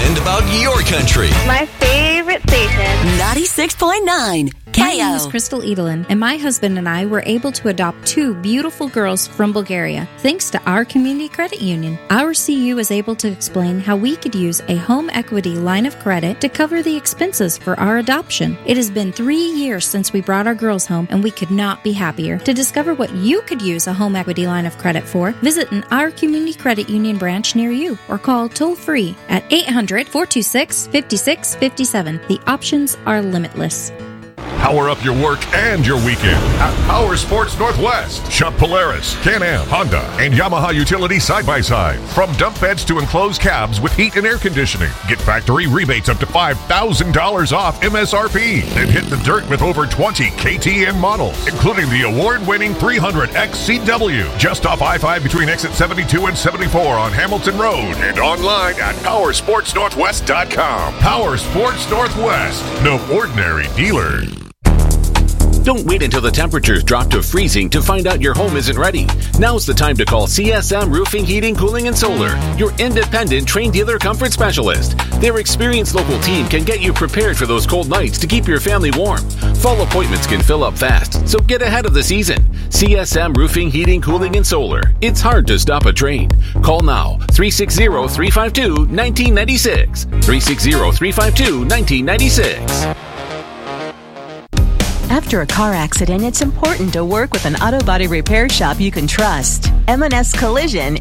and about your country. My favorite station. 96.9 KO. My name is Crystal Edelin, and my husband and I were able to adopt 2 beautiful girls from Bulgaria, thanks to our community credit union. Our CU is able to explain how we could use a home equity line of credit to cover the expenses for our adoption. It has been 3 years since we brought our girls home, and we could not be happier. To discover what you could use a home equity line of credit for, visit our community credit union branch near you or call toll-free at 800-426-5657. The options are limitless. Power up your work and your weekend at Power Sports Northwest. Shop Polaris, Can-Am, Honda, and Yamaha utility side-by-side. From dump beds to enclosed cabs with heat and air conditioning. Get factory rebates up to $5,000 off MSRP. And hit the dirt with over 20 KTM models, including the award-winning 300XCW. Just off I-5 between exit 72 and 74 on Hamilton Road. And online at PowerSportsNorthwest.com. Power Sports Northwest. No ordinary dealer. Don't wait until the temperatures drop to freezing to find out your home isn't ready. Now's the time to call CSM Roofing, Heating, Cooling, and Solar, your independent Trane dealer comfort specialist. Their experienced local team can get you prepared for those cold nights to keep your family warm. Fall appointments can fill up fast, so get ahead of the season. CSM Roofing, Heating, Cooling, and Solar. It's hard to stop a Trane. Call now, 360-352-1996. 360-352-1996. After a car accident, it's important to work with an auto body repair shop you can trust. M&S Collision